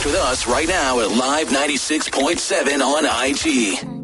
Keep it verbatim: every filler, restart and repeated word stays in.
with us right now at Live ninety-six point seven on I G.